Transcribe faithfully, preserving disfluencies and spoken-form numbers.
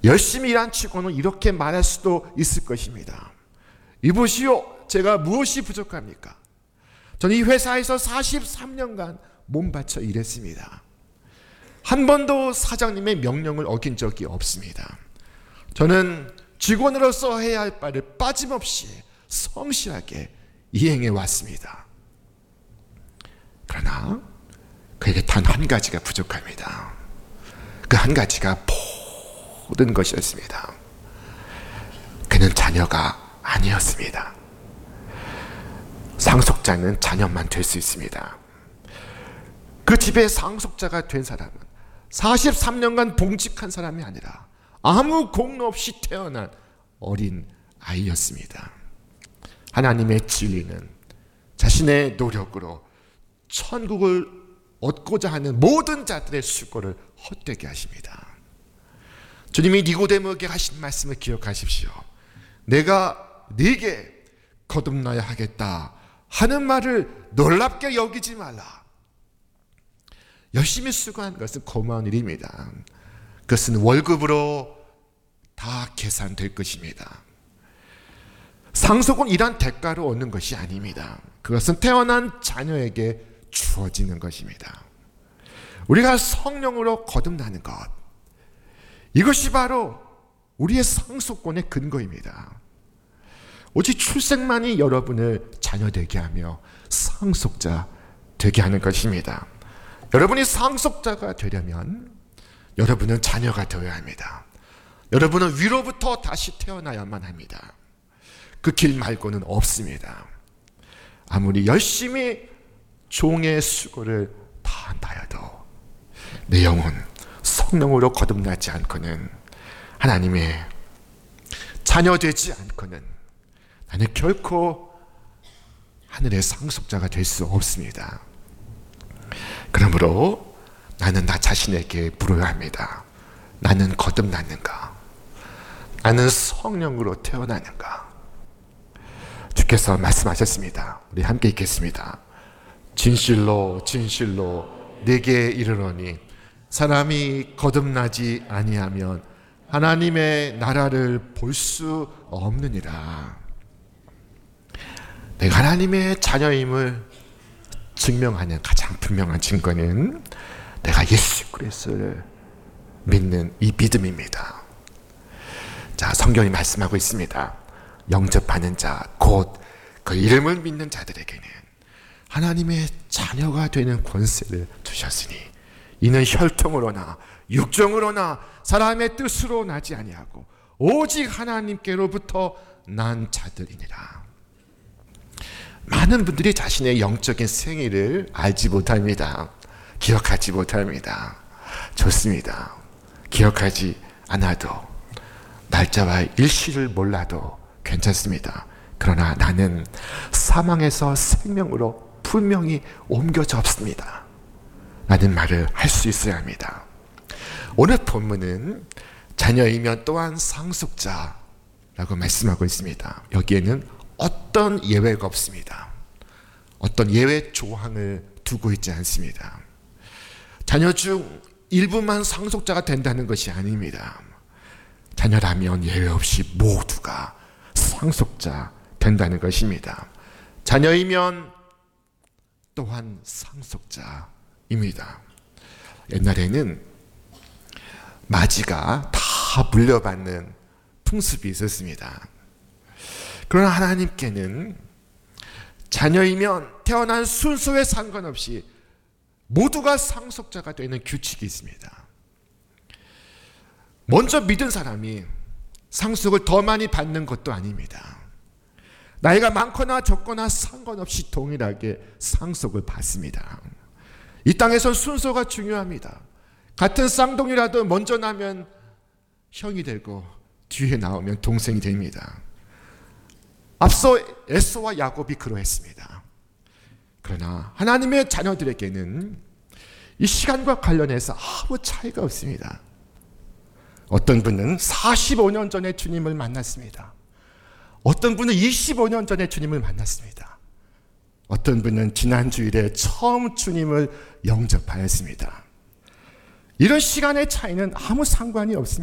열심히 일한 치고는 이렇게 말할 수도 있을 것입니다. 이보시오, 제가 무엇이 부족합니까? 저는 이 회사에서 사십삼 년간 몸바쳐 일했습니다. 한 번도 사장님의 명령을 어긴 적이 없습니다. 저는 직원으로서 해야 할 바를 빠짐없이 성실하게 이행해 왔습니다. 그러나 그에게 단 한 가지가 부족합니다. 그 한 가지가 모든 것이었습니다. 그는 자녀가 아니었습니다. 상속자는 자녀만 될 수 있습니다. 그 집의 상속자가 된 사람은 사십삼 년간 봉직한 사람이 아니라 아무 공로 없이 태어난 어린 아이였습니다. 하나님의 진리는 자신의 노력으로 천국을 얻고자 하는 모든 자들의 수고를 헛되게 하십니다. 주님이 니고데모에게 하신 말씀을 기억하십시오. 내가 네게 거듭나야 하겠다 하는 말을 놀랍게 여기지 말라. 열심히 수고하는 것은 고마운 일입니다. 그것은 월급으로 다 계산될 것입니다. 상속은 일한 대가로 얻는 것이 아닙니다. 그것은 태어난 자녀에게 주어지는 것입니다. 우리가 성령으로 거듭나는 것, 이것이 바로 우리의 상속권의 근거입니다. 오직 출생만이 여러분을 자녀 되게 하며 상속자 되게 하는 것입니다. 여러분이 상속자가 되려면 여러분은 자녀가 되어야 합니다. 여러분은 위로부터 다시 태어나야만 합니다. 그 길 말고는 없습니다. 아무리 열심히 종의 수고를 다한다 해도 내 영혼 성령으로 거듭나지 않고는, 하나님의 자녀 되지 않고는 나는 결코 하늘의 상속자가 될 수 없습니다. 그러므로 나는 나 자신에게 물어야 합니다. 나는 거듭났는가? 나는 성령으로 태어나는가? 주께서 말씀하셨습니다. 우리 함께 읽겠습니다. 진실로 진실로 네게 이르노니 사람이 거듭나지 아니하면 하나님의 나라를 볼 수 없느니라. 내가 하나님의 자녀임을 증명하는 가장 분명한 증거는 내가 예수 그리스도를 믿는 이 믿음입니다. 자, 성경이 말씀하고 있습니다. 영접하는 자, 곧 그 이름을 믿는 자들에게는 하나님의 자녀가 되는 권세를 주셨으니 이는 혈통으로나 육정으로나 사람의 뜻으로 나지 아니하고 오직 하나님께로부터 난 자들이니라. 많은 분들이 자신의 영적인 생일을 알지 못합니다. 기억하지 못합니다. 좋습니다. 기억하지 않아도, 날짜와 일시를 몰라도 괜찮습니다. 그러나 나는 사망에서 생명으로 분명히 옮겨져 없습니다. 라는 말을 할 수 있어야 합니다. 오늘 본문은 자녀이면 또한 상속자라고 말씀하고 있습니다. 여기에는 어떤 예외가 없습니다. 어떤 예외 조항을 두고 있지 않습니다. 자녀 중 일부만 상속자가 된다는 것이 아닙니다. 자녀라면 예외 없이 모두가 상속자 된다는 것입니다. 자녀이면 또한 상속자입니다. 옛날에는 맞이가 다 물려받는 풍습이 있었습니다. 그러나 하나님께는 자녀이면 태어난 순서에 상관없이 모두가 상속자가 되는 규칙이 있습니다. 먼저 믿은 사람이 상속을 더 많이 받는 것도 아닙니다. 나이가 많거나 적거나 상관없이 동일하게 상속을 받습니다. 이 땅에선 순서가 중요합니다. 같은 쌍둥이라도 먼저 나면 형이 되고 뒤에 나오면 동생이 됩니다. 앞서 에서와 야곱이 그러했습니다. 그러나 하나님의 자녀들에게는 이 시간과 관련해서 아무 차이가 없습니다. 어떤 분은 사십오 년 전에 주님을 만났습니다. 어떤 분은 이십오 년 전에 주님을 만났습니다. 어떤 분은 지난 주일에 처음 주님을 영접하였습니다. 이런 시간의 차이는 아무 상관이 없습니다.